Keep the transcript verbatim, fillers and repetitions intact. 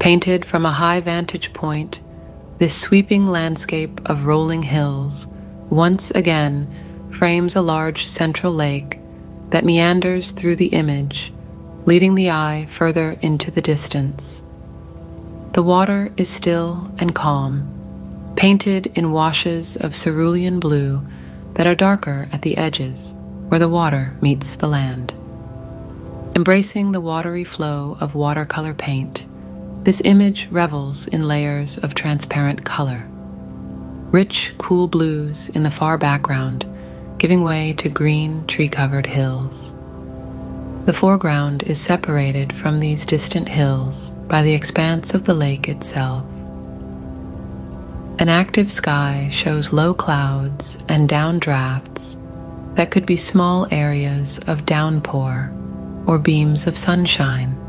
Painted from a high vantage point, this sweeping landscape of rolling hills once again frames a large central lake that meanders through the image, leading the eye further into the distance. The water is still and calm, painted in washes of cerulean blue that are darker at the edges where the water meets the land. Embracing the watery flow of watercolor paint, this image revels in layers of transparent color. Rich, cool blues in the far background, giving way to green, tree-covered hills. The foreground is separated from these distant hills by the expanse of the lake itself. An active sky shows low clouds and downdrafts that could be small areas of downpour or beams of sunshine.